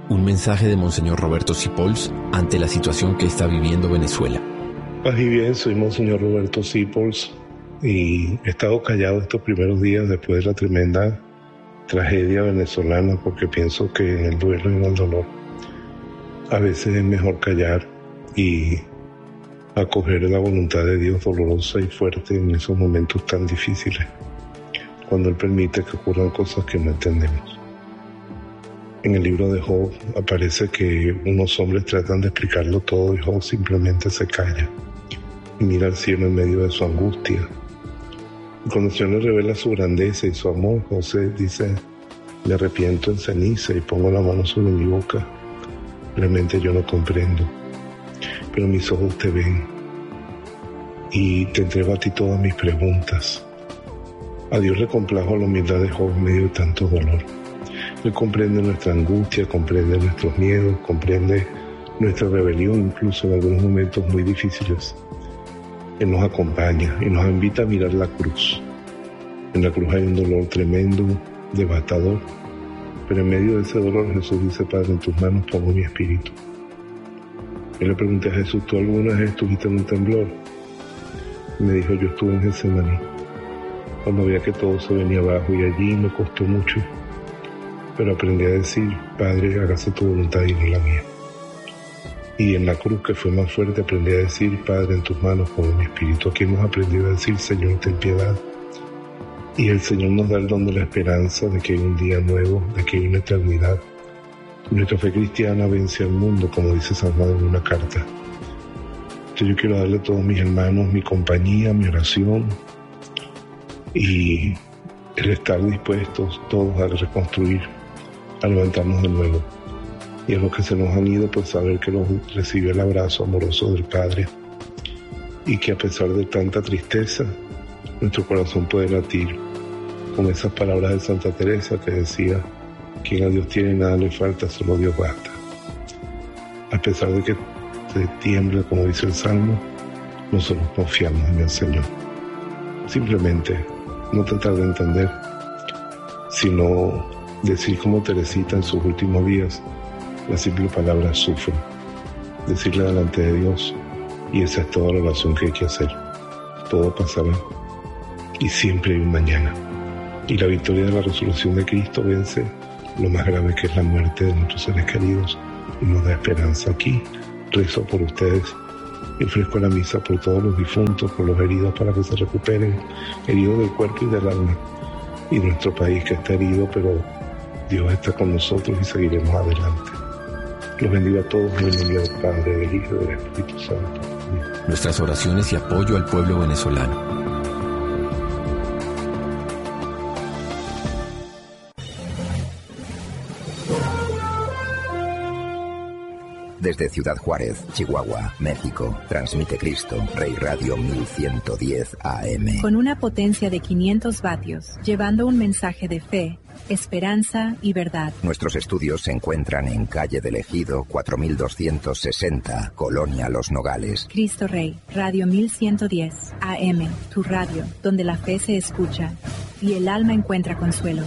Un mensaje de Monseñor Roberto Sipols ante la situación que está viviendo Venezuela. Paz y bien, soy Monseñor Roberto Sipols y he estado callado estos primeros días después de la tremenda tragedia venezolana porque pienso que en el duelo y en el dolor a veces es mejor callar y acoger la voluntad de Dios dolorosa y fuerte en esos momentos tan difíciles, cuando Él permite que ocurran cosas que no entendemos. En el libro de Job aparece que unos hombres tratan de explicarlo todo y Job simplemente se calla y mira al cielo en medio de su angustia. Y cuando el Señor le revela su grandeza y su amor, José dice: me arrepiento en ceniza y pongo la mano sobre mi boca. Realmente yo no comprendo, pero mis ojos te ven y te entrego a ti todas mis preguntas. A Dios le complajo la humildad de Job en medio de tanto dolor. Él comprende nuestra angustia, comprende nuestros miedos, comprende nuestra rebelión, incluso en algunos momentos muy difíciles. Él nos acompaña y nos invita a mirar la cruz. En la cruz hay un dolor tremendo, devastador, pero en medio de ese dolor Jesús dice: Padre, en tus manos pongo mi espíritu. Yo le pregunté a Jesús: ¿tú alguna vez estuviste en un temblor? Y me dijo: yo estuve en Getsemaní, cuando veía que todo se venía abajo, y allí me costó mucho. Pero aprendí a decir: Padre, hágase tu voluntad y no la mía. Y en la cruz, que fue más fuerte, aprendí a decir: Padre, en tus manos pongo mi espíritu. Aquí hemos aprendido a decir: Señor, ten piedad. Y el Señor nos da el don de la esperanza de que hay un día nuevo, de que hay una eternidad. Nuestra fe cristiana vence al mundo, como dice San Juan en una carta. Entonces yo quiero darle a todos mis hermanos mi compañía, mi oración y el estar dispuestos todos a reconstruir, a levantarnos de nuevo. Y a los que se nos han ido, pues saber que los recibe el abrazo amoroso del Padre y que a pesar de tanta tristeza, nuestro corazón puede latir con esas palabras de Santa Teresa que decía: quien a Dios tiene nada le falta, solo Dios basta. A pesar de que se tiembla, como dice el Salmo, nosotros confiamos en el Señor. Simplemente no tratar de entender, sino decir como Teresita en sus últimos días, la simple palabra sufro, decirle delante de Dios, y esa es toda la oración que hay que hacer. Todo pasará y siempre hay un mañana. Y la victoria de la resurrección de Cristo vence lo más grave, que es la muerte de nuestros seres queridos, y nos da esperanza. Aquí rezo por ustedes y ofrezco la misa por todos los difuntos, por los heridos para que se recuperen, heridos del cuerpo y del alma, y nuestro país que está herido, pero Dios está con nosotros y seguiremos adelante. Los bendigo a todos en el nombre del Padre, del Hijo y del Espíritu Santo. Amén. Nuestras oraciones y apoyo al pueblo venezolano. Desde Ciudad Juárez, Chihuahua, México, transmite Cristo, Rey Radio 1110 AM. Con una potencia de 500 vatios, llevando un mensaje de fe, esperanza y verdad. Nuestros estudios se encuentran en Calle del Ejido, 4260, Colonia Los Nogales. Cristo Rey, Radio 1110 AM, tu radio, donde la fe se escucha y el alma encuentra consuelo.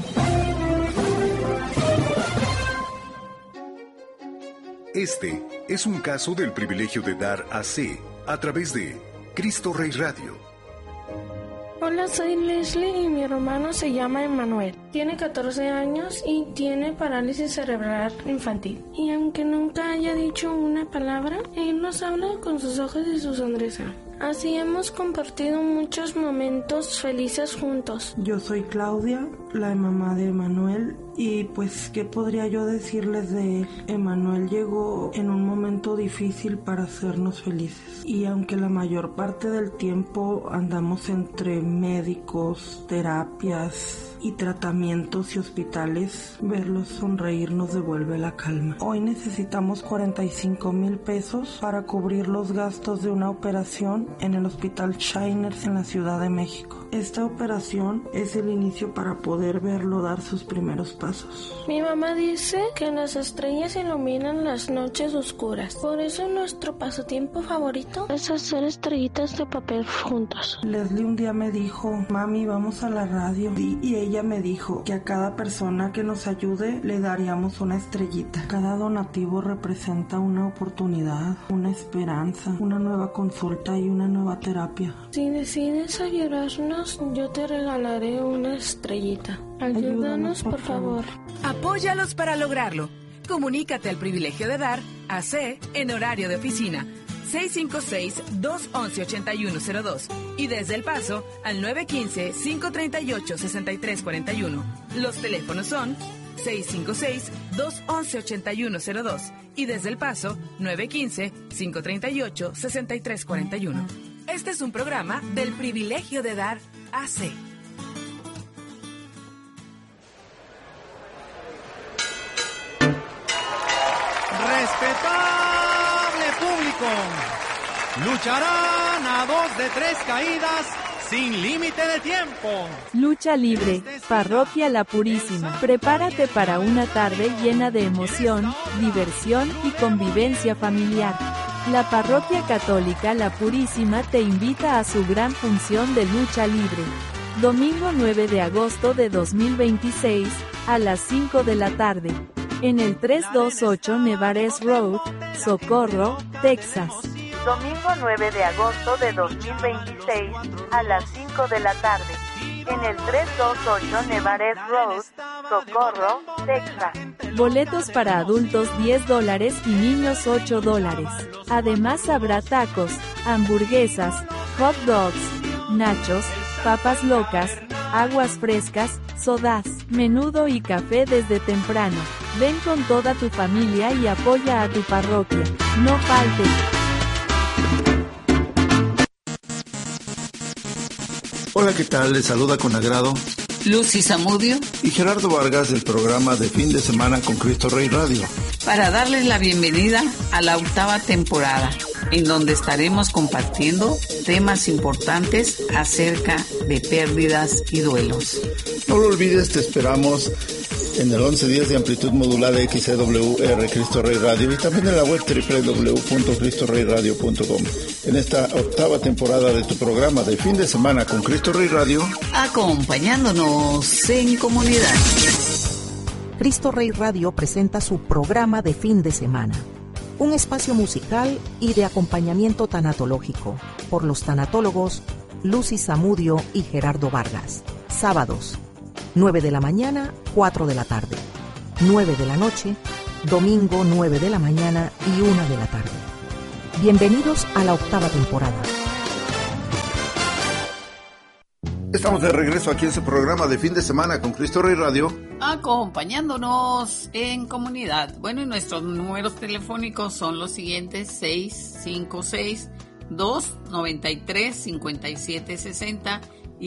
Este es un caso del privilegio de dar a C a través de Cristo Rey Radio. Hola, soy Leslie y mi hermano se llama Emanuel. Tiene 14 años y tiene parálisis cerebral infantil. Y aunque nunca haya dicho una palabra, él nos habla con sus ojos y su sonrisa. Así hemos compartido muchos momentos felices juntos. Yo soy Claudia, la mamá de Emanuel, y pues, ¿qué podría yo decirles de él? Emanuel llegó en un momento difícil para hacernos felices. Y aunque la mayor parte del tiempo andamos entre médicos, terapias y tratamientos y hospitales, verlos sonreír nos devuelve la calma. Hoy necesitamos 45,000 pesos para cubrir los gastos de una operación en el Hospital Shiners en la Ciudad de México. Esta operación es el inicio para poder verlo dar sus primeros pasos. Mi mamá dice que las estrellas iluminan las noches oscuras. Por eso nuestro pasatiempo favorito es hacer estrellitas de papel juntos. Leslie un día me dijo: mami, vamos a la radio. Y ella ella me dijo que a cada persona que nos ayude le daríamos una estrellita. Cada donativo representa una oportunidad, una esperanza, una nueva consulta y una nueva terapia. Si decides ayudarnos, yo te regalaré una estrellita. Ayúdanos, por favor. Apóyalos para lograrlo. Comunícate al Privilegio de Dar, AC, en horario de oficina. 656-211-8102 y desde El Paso al 915-538-6341. Los teléfonos son 656-211-8102 y desde El Paso 915-538-6341. Este es un programa del Privilegio de Dar, AC. Respetable público, lucharán a 2 de 3 caídas sin límite de tiempo. Lucha libre, Parroquia La Purísima. Prepárate para una tarde llena de emoción, diversión y convivencia familiar. La Parroquia Católica La Purísima te invita a su gran función de lucha libre. Domingo 9 de agosto de 2026, a las 5 de la tarde. En el 328 Nevares Road, Socorro, Texas. Domingo 9 de agosto de 2026, a las 5 de la tarde. En el 328 Nevares Road, Socorro, Texas. Boletos para adultos $10 y niños $8. Además habrá tacos, hamburguesas, hot dogs, nachos, papas locas, aguas frescas, sodas, menudo y café desde temprano. Ven con toda tu familia y apoya a tu parroquia. No faltes. Hola, ¿qué tal? Les saluda con agrado Lucy Zamudio y Gerardo Vargas del programa de fin de semana con Cristo Rey Radio, para darles la bienvenida a la 8ª temporada, en donde estaremos compartiendo temas importantes acerca de pérdidas y duelos. No lo olvides, te esperamos en el 11 días de amplitud modulada XCWR Cristo Rey Radio y también en la web www.cristoreyradio.com. En esta 8ª temporada de tu programa de fin de semana con Cristo Rey Radio, acompañándonos en comunidad. Cristo Rey Radio presenta su programa de fin de semana, un espacio musical y de acompañamiento tanatológico por los tanatólogos Lucy Zamudio y Gerardo Vargas. Sábados 9 de la mañana, 4 de la tarde. 9 de la noche, domingo 9 de la mañana y 1 de la tarde. Bienvenidos a la 8ª temporada. Estamos de regreso aquí en este programa de fin de semana con Cristo Rey Radio, acompañándonos en comunidad. Bueno, y nuestros números telefónicos son los siguientes: 656-293-5760 y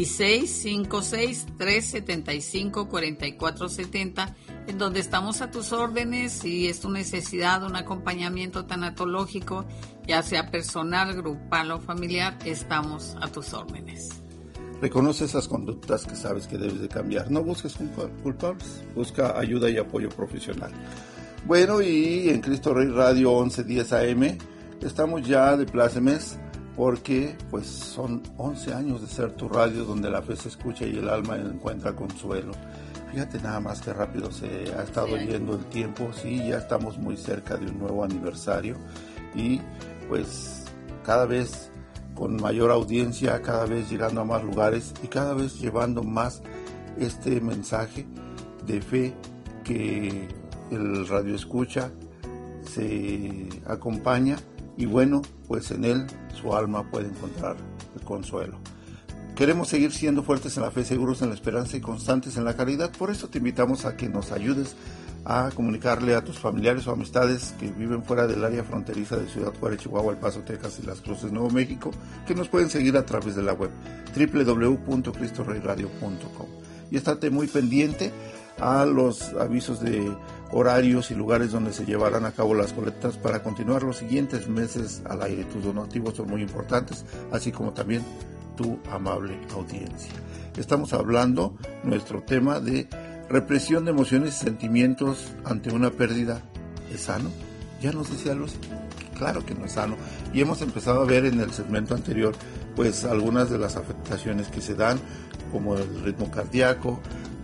656-375-4470, en donde estamos a tus órdenes. Si es tu necesidad un acompañamiento tanatológico, ya sea personal, grupal o familiar, estamos a tus órdenes. Reconoce esas conductas que sabes que debes de cambiar. No busques culpables, busca ayuda y apoyo profesional. Bueno, y en Cristo Rey Radio 1110 AM estamos ya de plácemes, porque pues son 11 años de ser tu radio donde la fe se escucha y el alma encuentra consuelo. Fíjate nada más que rápido se ha estado yendo el tiempo. Sí, ya estamos muy cerca de un nuevo aniversario y pues cada vez con mayor audiencia, cada vez llegando a más lugares y cada vez llevando más este mensaje de fe que el radio escucha, se acompaña y bueno, pues en él su alma puede encontrar el consuelo. Queremos seguir siendo fuertes en la fe, seguros en la esperanza y constantes en la caridad. Por eso te invitamos a que nos ayudes a comunicarle a tus familiares o amistades que viven fuera del área fronteriza de Ciudad Juárez, Chihuahua, El Paso, Texas y Las Cruces, Nuevo México, que nos pueden seguir a través de la web www.cristoreyradio.com. Y estate muy pendiente a los avisos de horarios y lugares donde se llevarán a cabo las colectas para continuar los siguientes meses al aire. Tus donativos son muy importantes, así como también tu amable audiencia. Estamos hablando nuestro tema de represión de emociones y sentimientos ante una pérdida. ¿Es sano? Ya nos decía Lucy, claro que no es sano. Y hemos empezado a ver en el segmento anterior pues algunas de las afectaciones que se dan, como el ritmo cardíaco,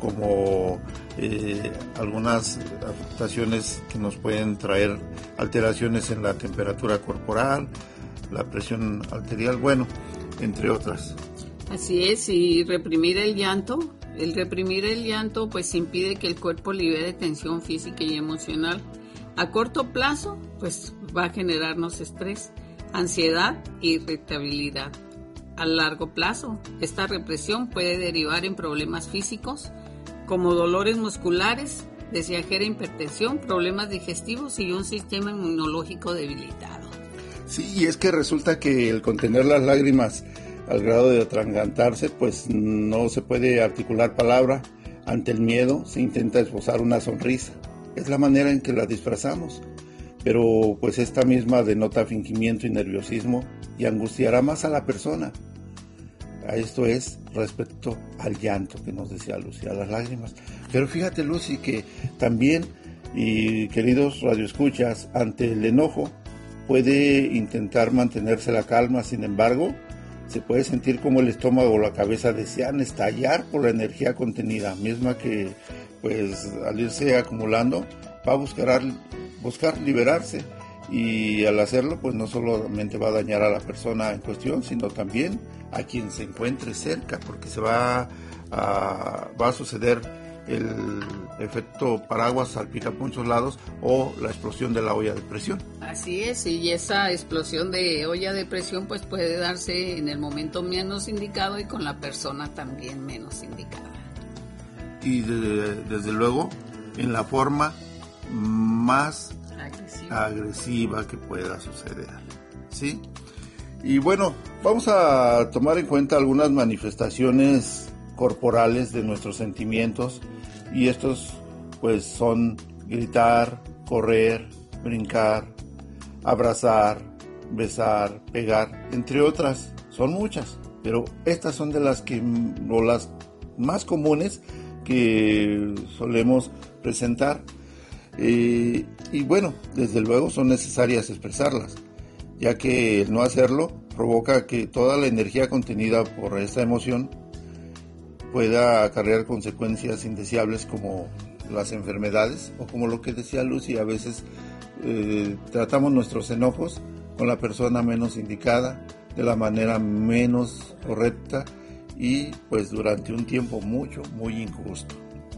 como algunas afectaciones que nos pueden traer alteraciones en la temperatura corporal, la presión arterial, bueno, entre otras. Así es, y reprimir el llanto pues impide que el cuerpo libere tensión física y emocional. A corto plazo pues va a generarnos estrés, ansiedad e irritabilidad. A largo plazo, esta represión puede derivar en problemas físicos como dolores musculares, desviajera, hipertensión, problemas digestivos y un sistema inmunológico debilitado. Sí, y es que resulta que el contener las lágrimas al grado de atragantarse, pues no se puede articular palabra. Ante el miedo se intenta esbozar una sonrisa. Es la manera en que la disfrazamos, pero pues esta misma denota fingimiento y nerviosismo y angustiará más a la persona. A esto es respecto al llanto que nos decía Lucy, a las lágrimas. Pero fíjate, Lucy, que también, y queridos radioescuchas, ante el enojo puede intentar mantenerse la calma. Sin embargo, se puede sentir como el estómago o la cabeza desean estallar por la energía contenida, misma que pues al irse acumulando va a buscar liberarse, y al hacerlo pues no solamente va a dañar a la persona en cuestión, sino también a quien se encuentre cerca, porque se va a suceder el efecto paraguas, salpica por muchos lados, o la explosión de la olla de presión. Así es, y esa explosión de olla de presión pues puede darse en el momento menos indicado y con la persona también menos indicada. Y desde luego en la forma más agresiva que pueda suceder, ¿sí? Y bueno, vamos a tomar en cuenta algunas manifestaciones corporales de nuestros sentimientos, y estos pues son gritar, correr, brincar, abrazar, besar, pegar, entre otras. Son muchas, pero estas son de las más comunes que solemos presentar, y bueno, desde luego son necesarias expresarlas, ya que el no hacerlo provoca que toda la energía contenida por esta emoción pueda acarrear consecuencias indeseables como las enfermedades, o como lo que decía Lucy, a veces tratamos nuestros enojos con la persona menos indicada, de la manera menos correcta, y pues durante un tiempo muy injusto.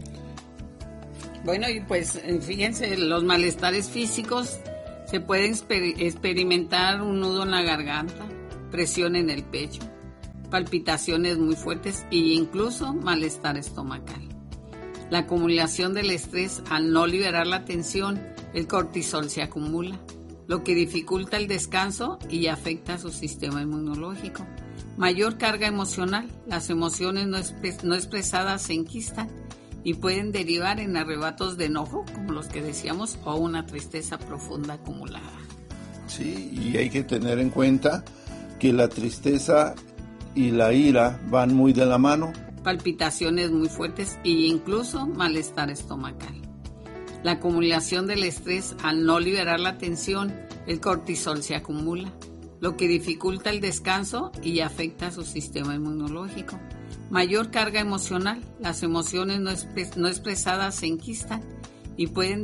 Bueno, y pues fíjense, los malestares físicos se pueden experimentar: un nudo en la garganta, presión en el pecho, palpitaciones muy fuertes e incluso malestar estomacal. La acumulación del estrés: al no liberar la tensión, el cortisol se acumula, lo que dificulta el descanso y afecta a su sistema inmunológico. Mayor carga emocional: las emociones no expresadas se enquistan y pueden derivar en arrebatos de enojo, como los que decíamos, o una tristeza profunda acumulada. Sí, y hay que tener en cuenta que la tristeza y la ira van muy de la mano. Palpitaciones muy fuertes e incluso malestar estomacal. La acumulación del estrés: al no liberar la tensión, el cortisol se acumula, lo que dificulta el descanso y afecta a su sistema inmunológico. Mayor carga emocional: las emociones no expresadas se enquistan y pueden